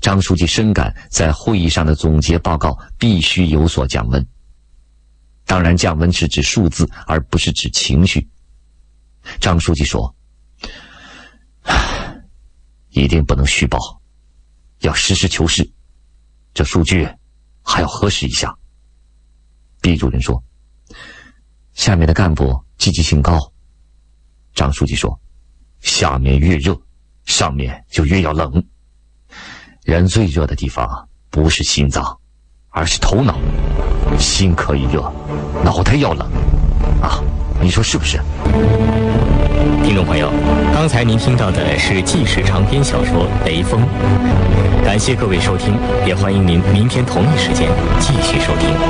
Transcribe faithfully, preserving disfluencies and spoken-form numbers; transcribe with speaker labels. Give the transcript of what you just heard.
Speaker 1: 张书记深感在会议上的总结报告必须有所降温。当然，降温是指数字，而不是指情绪。张书记说：“一定不能虚报，要实事求是。这数据还要核实一下。”毕主任说：“下面的干部积极性高。”张书记说：“下面越热，上面就越要冷。人最热的地方不是心脏，而是头脑。心可以热，脑袋要冷啊，你说是不是？”
Speaker 2: 听众朋友，刚才您听到的是纪实长篇小说《雷锋》，感谢各位收听，也欢迎您明天同一时间继续收听。